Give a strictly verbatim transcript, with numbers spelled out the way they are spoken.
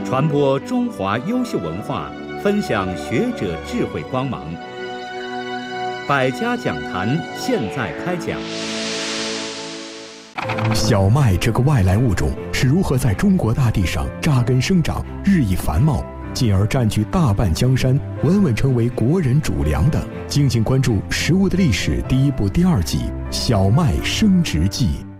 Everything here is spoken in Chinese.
传播中华优秀文化，分享学者智慧光芒。百家讲坛现在开讲。 小麦这个外来物种是如何在中国大地上扎根生长，日益繁茂，进而占据大半江山，稳稳成为国人主粮的？敬请关注《食物的历史》第一部第二集《小麦生殖记》。